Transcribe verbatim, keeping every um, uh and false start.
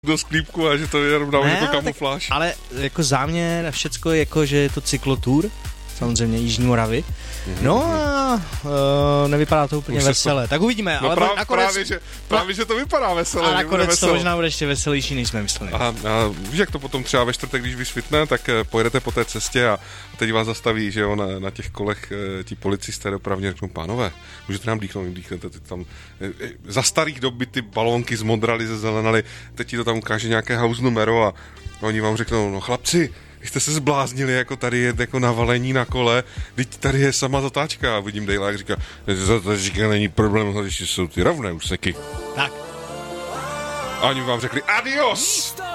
do sklípku a že to je jenom dáváš jako kamufláž. Tak, ale jako záměr a všecko jako, že je to cyklotour, samozřejmě Jižní Moravy. Mm-hmm. No a uh, nevypadá to úplně veselé. To... Tak uvidíme. No ale práv, nakonec... právě, že, právě, že to vypadá veselé. A nakonec to možná bude ještě veselější, než jsme mysleli. A, a víš, jak to potom třeba ve čtvrtek, když vysvitne, tak pojedete po té cestě a teď vás zastaví, že jo, na, na těch kolech ti policisté dopravně řeknou, pánové, můžete nám dýchnout, dýchnete teď tam. Za starých dob by ty balónky zmodraly, zezelenaly, teď ti to tam ukáže nějaké house numero a oni vám řeknou, no chlapci, vy jste se zbláznili, jako tady je jako navalení na kole, teď tady je sama zatáčka a vidím Dale, jak říká, zatáčka není problém, když jsou ty rovné úseky. Tak. A oni vám řekli adios!